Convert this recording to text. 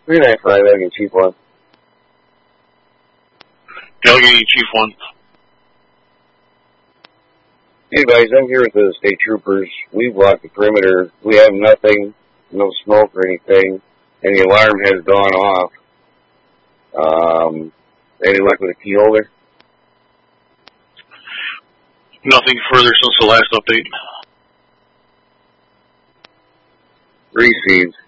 395, Allegheny Chief 1. Allegheny Chief 1. Hey guys, I'm here with the state troopers. We blocked the perimeter. We have nothing, no smoke or anything, and the alarm has gone off. Any luck with a key holder? Nothing further since the last update. Received.